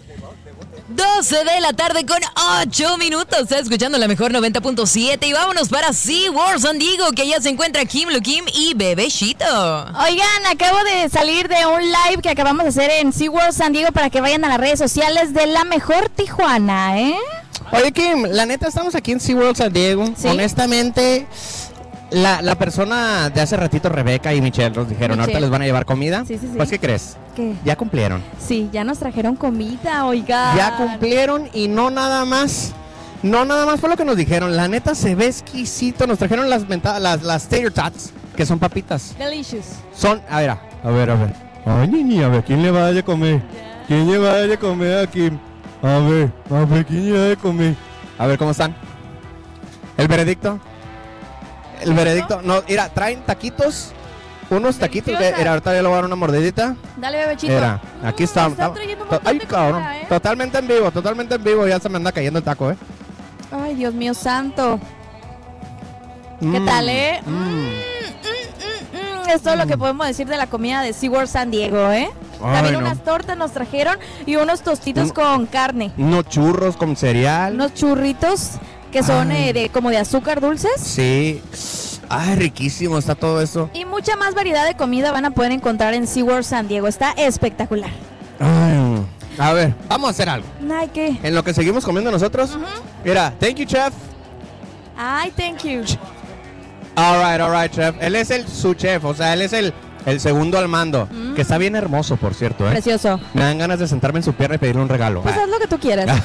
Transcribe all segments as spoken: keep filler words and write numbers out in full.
doce de la tarde con ocho minutos. Estás escuchando la mejor noventa punto siete y vámonos para SeaWorld San Diego, que ya se encuentra Kim Lo Kim y Bebecito. Oigan, acabo de salir de un live que acabamos de hacer en SeaWorld San Diego para que vayan a las redes sociales de La Mejor Tijuana, ¿eh? Oye, Kim, la neta estamos aquí en SeaWorld San Diego. ¿Sí? Honestamente, la, la persona de hace ratito, Rebeca y Michelle, nos dijeron, Michelle, ahorita les van a llevar comida. Sí, sí, sí. Pues, ¿qué crees? ¿Qué? Ya cumplieron. Sí, ya nos trajeron comida, oiga. Ya cumplieron y no nada más. No nada más fue lo que nos dijeron. La neta se ve exquisito. Nos trajeron las menta- las, las tater tots, que son papitas. Delicious. Son, a ver, a ver, a ver. Ay, niña, a ver, ¿quién le va a dar de comer? ¿Quién le va a dar de comer aquí? A ver, a ver, ¿quién le va a dar de comer? A ver, ¿cómo están? ¿El veredicto? El veredicto. No, mira, traen taquitos. Unos taquitos. Era, ahorita ya le voy a dar una mordidita. Dale, bebecito. Era, aquí está. Está trayendo un montón Ay, de cabrón. comida, ¿eh? Totalmente en vivo, totalmente en vivo. Ya se me anda cayendo el taco, ¿eh? Ay, Dios mío santo. ¿Qué Mm, tal, eh? mm. Mm, mm, mm, mm. Es todo lo que podemos decir de la comida de SeaWorld San Diego, ¿eh? Ay, También no. unas tortas nos trajeron y unos tostitos Un- con carne. Unos churros con cereal. Unos churritos que son Ay. eh, de, como de azúcar dulces. Sí. Ay, riquísimo está todo eso. Y mucha más variedad de comida van a poder encontrar en SeaWorld San Diego. Está espectacular. Ay. A ver, vamos a hacer algo. Ay, ¿qué? En lo que seguimos comiendo nosotros. Ujú. Mira, thank you, chef. Ay, thank you. All right, all right, chef. Él es el su chef, o sea, él es el, el segundo al mando. Mm. Que está bien hermoso, por cierto, ¿eh? Precioso. Me dan ganas de sentarme en su pierna y pedirle un regalo. Pues Ah. haz lo que tú quieras.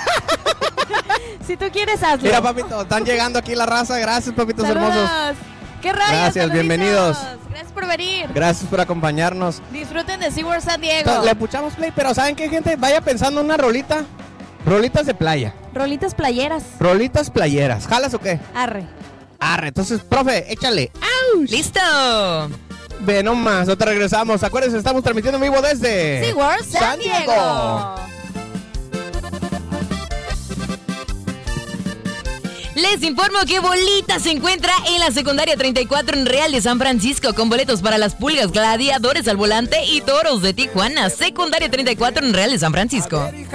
Si tú quieres, hazlo. Mira, papito, están llegando aquí la raza. Gracias, papitos Saludos. hermosos. ¿Qué rayos? Gracias, saluditos. bienvenidos. Gracias por venir. Gracias por acompañarnos. Disfruten de SeaWorld San Diego. Le puchamos play, pero ¿saben qué, gente? Vaya pensando en una rolita. Rolitas de playa. Rolitas playeras. Rolitas playeras. ¿Jalas o qué? Arre. Arre, entonces, profe, échale. ¡Auch! ¡Listo! Ve nomás, otra regresamos. Acuérdense, estamos transmitiendo en vivo desde SeaWorld San, San Diego. Diego. Les informo que Bolita se encuentra en la secundaria treinta y cuatro en Real de San Francisco con boletos para las pulgas, gladiadores al volante y toros de Tijuana. Secundaria treinta y cuatro en Real de San Francisco.